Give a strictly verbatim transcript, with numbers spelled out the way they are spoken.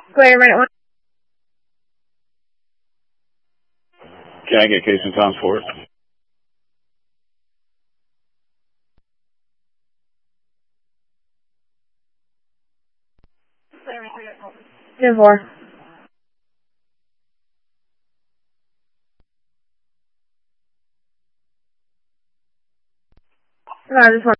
Clear, minute one. Can I get case and Tom's for it? ten four. No, I just want